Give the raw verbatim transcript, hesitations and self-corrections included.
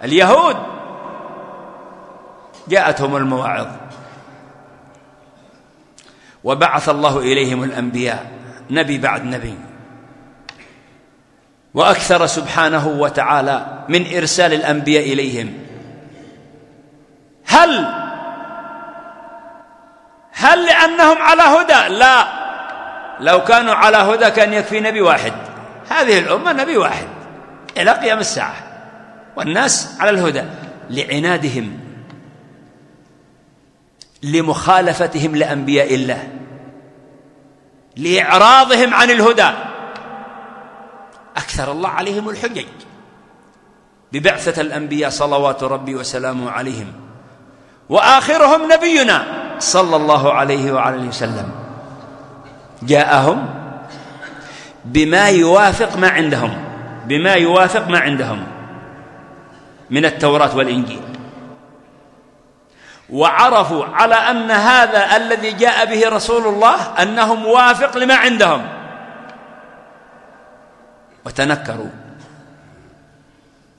اليهود جاءتهم المواعظ وبعث الله إليهم الأنبياء نبي بعد نبي، وأكثر سبحانه وتعالى من إرسال الأنبياء إليهم. هل هل لأنهم على هدى؟ لا، لو كانوا على هدى كان يكفي نبي واحد. هذه الأمة نبي واحد إلى قيام الساعة والناس على الهدى. لعنادهم، لمخالفتهم لأنبياء الله، لإعراضهم عن الهدى، أكثر الله عليهم الحجج ببعثة الأنبياء صلوات ربي وسلامه عليهم، وآخرهم نبينا صلى الله عليه وعلى وسلم، جاءهم بما يوافق ما عندهم، بما يوافق ما عندهم من التوراة والإنجيل، وعرفوا على أن هذا الذي جاء به رسول الله أنه موافق لما عندهم، وتنكروا